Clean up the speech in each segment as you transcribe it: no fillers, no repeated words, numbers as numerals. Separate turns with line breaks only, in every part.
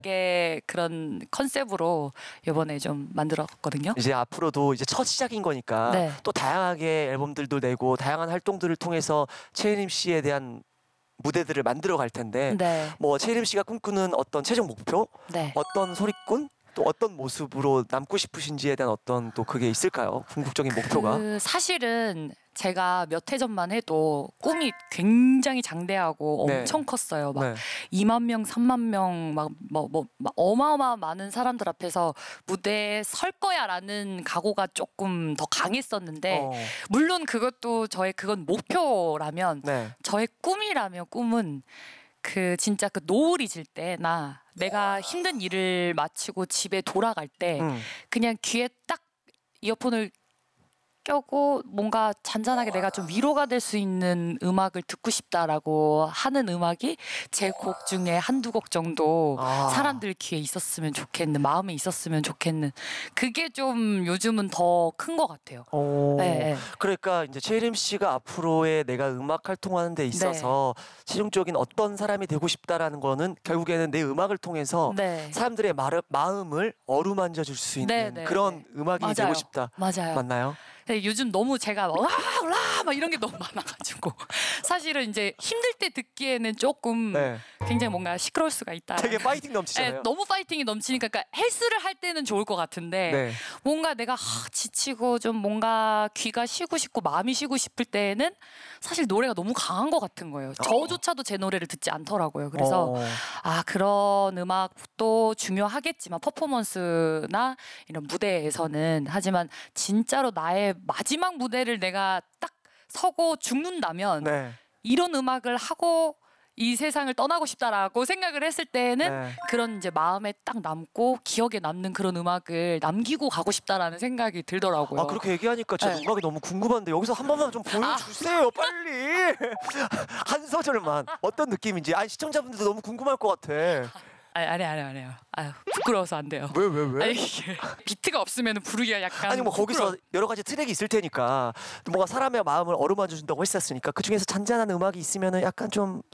개 그런 컨셉으로 이번에 좀 만들었거든요.
이제 앞으로도 이제 첫 시작인 거니까
네.
또 다양하게 앨범들도 내고 다양한 활동들을 통해서 최혜림 씨에 대한 무대들을 만들어 갈 텐데
네.
뭐 최혜림 씨가 꿈꾸는 어떤 최종 목표,
네.
어떤 소리꾼, 또 어떤 모습으로 남고 싶으신지에 대한 어떤 또 그게 있을까요? 궁극적인 목표가.
사실은 제가 몇 해 전만 해도 꿈이 굉장히 장대하고
네.
엄청 컸어요. 막
네.
2만 명, 3만 명, 막 어마어마 많은 사람들 앞에서 무대에 설 거야라는 각오가 조금 더 강했었는데 물론 그것도 그건 목표라면
네.
저의 꿈이라면 꿈은 그 진짜 그 노을이 질 때나 내가 힘든 일을 마치고 집에 돌아갈 때 그냥 귀에 딱 이어폰을 껴고 뭔가 잔잔하게 내가 좀 위로가 될 수 있는 음악을 듣고 싶다라고 하는 음악이 제 곡 중에 한두 곡 정도 사람들 귀에 있었으면 좋겠는, 마음에 있었으면 좋겠는, 그게 좀 요즘은 더 큰 것 같아요. 네.
그러니까 이제 최혜림 씨가 앞으로의 내가 음악 활동하는 데 있어서 최종적인 어떤 사람이 되고 싶다라는 거는 결국에는 내 음악을 통해서
네.
사람들의 마음을 어루만져 줄 수 있는 그런 음악이
맞아요.
되고 싶다.
맞아요.
맞나요?
요즘 너무 제가 막 이런 게 너무 많아가지고 사실은 이제 힘들 때 듣기에는 조금 굉장히 뭔가 시끄러울 수가 있다.
되게 파이팅 넘치잖아요.
네, 너무 파이팅이 넘치니까 그러니까 헬스를 할 때는 좋을 것 같은데 뭔가 내가 지치고 좀 뭔가 귀가 쉬고 싶고 마음이 쉬고 싶을 때는 사실 노래가 너무 강한 것 같은 거예요. 저조차도 제 노래를 듣지 않더라고요. 그래서 그런 음악도 중요하겠지만 퍼포먼스나 이런 무대에서는, 하지만 진짜로 나의 마지막 무대를 내가 딱 서고 죽는다면 이런 음악을 하고 이 세상을 떠나고 싶다라고 생각을 했을 때는 그런 이제 마음에 딱 남고 기억에 남는 그런 음악을 남기고 가고 싶다라는 생각이 들더라고요.
그렇게 얘기하니까 진짜 음악이 너무 궁금한데 여기서 한 번만 좀 보여주세요. 빨리 한 소절만 어떤 느낌인지. 시청자분들도 너무 궁금할 것 같아.
아니에요. 부끄러워서 안 돼요.
왜?
이게 비트가 없으면 부르기가 약간
뭐 거기서 여러 가지 트랙이 있을 테니까 뭔가 사람의 마음을 어루만져 준다고 했었으니까 그 중에서 잔잔한 음악이 있으면은 약간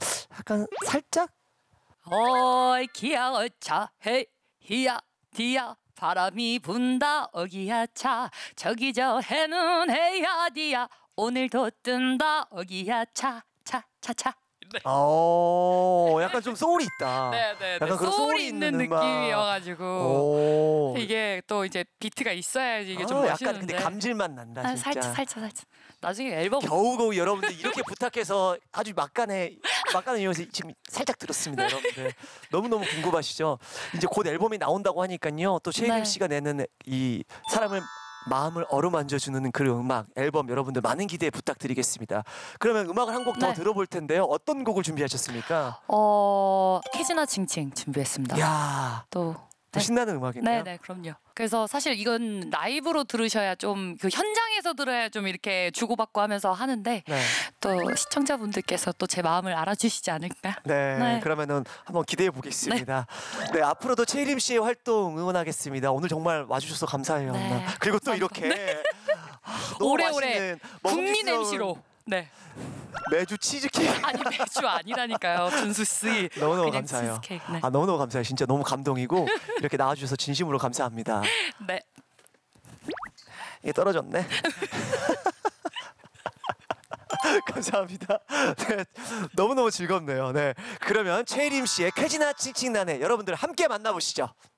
살짝
어이 기야 어차 헤이 히야 디야 바람이 분다 어기야 차 저기 저 해는 헤야 디야 오늘도 뜬다 어기야 차
약간 좀 소울이 있다.
약간 그런 소울이 있는 느낌이어가지고 이게 또 이제 비트가 있어야지 이게 좀 멋있는데.
약간 근데 감질만 난다 진짜.
살짝. 나중에 앨범
겨우겨우 여러분들 이렇게 부탁해서 아주 막간에 이어서 지금 살짝 들었습니다. 여러분들 너무너무 궁금하시죠? 이제 곧 앨범이 나온다고 하니까요. 또 최혜림 씨가 내는 이 사람을 마음을 어루만져주는 그 음악 앨범 여러분들 많은 기대 부탁드리겠습니다. 그러면 음악을 한 곡 더 들어볼 텐데요. 어떤 곡을 준비하셨습니까?
캐지나 칭칭 준비했습니다.
야,
또
신나는 음악이네요.
네, 그럼요. 그래서 사실 이건 라이브로 들으셔야 좀 그 현장에서 들어야 좀 이렇게 주고받고 하면서 하는데 또 시청자분들께서 또 제 마음을 알아주시지 않을까?
그러면은 한번 기대해 보겠습니다. 앞으로도 최혜림 씨의 활동 응원하겠습니다. 오늘 정말 와주셔서 감사해요. 그리고 또 이렇게
오래오래 국민 MC로
매주 치즈케이크
아니 매주 아니라니까요. 준수 씨
너무너무 감사해요. 너무너무 감사해요. 진짜 너무 감동이고 이렇게 나와주셔서 진심으로 감사합니다. 이게 떨어졌네. 감사합니다. 너무너무 즐겁네요. 그러면 최혜림 씨의 캐지나 칭칭나네 여러분들 함께 만나보시죠.